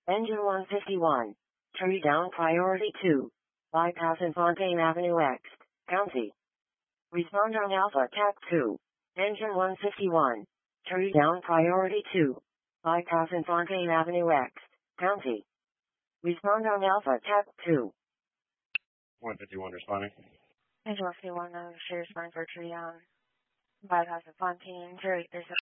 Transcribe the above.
Engine 151. Tree down priority 2. Bypassing Fontaine Avenue X, County. Respond on Alpha TAC 2. Engine 151. Tree down priority 2. Bypassing Fontaine Avenue X, County. Respond on Alpha TAC 2. 151 responding. Engine 151, she's responding for tree down. Bypassing Fontaine, there's